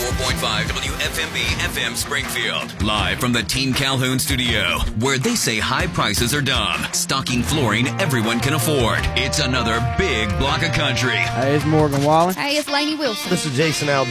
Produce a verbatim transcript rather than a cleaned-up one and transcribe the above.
ninety-four point five W F M B F M Springfield. Live from the Team Calhoun studio, where they say high prices are dumb. Stocking flooring everyone can afford. It's another big block of country. Hey, it's Morgan Wallen. Hey, it's Lainey Wilson. This is Jason Al.